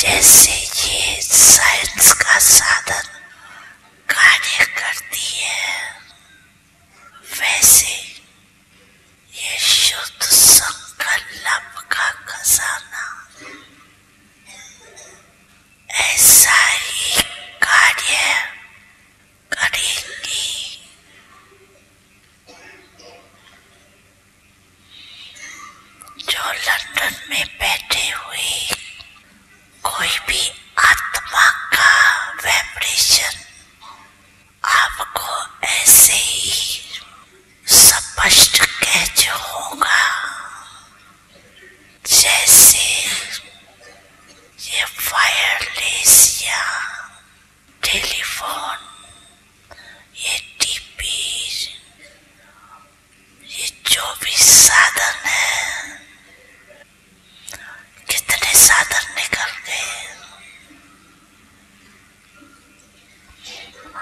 जैसे ये साइंस का साधन कार्य करती है, वैसे ये शुद्ध संकल्प का खजाना ऐसा ही कार्य करेंगी। जो लंदन में बैठे हुए कोई भी आत्मा का वाइब्रेशन आपको ऐसे ही स्पष्ट कैच होगा, जैसे ये वायरलेस या टेलीफोन, ये टीवी, ये जो भी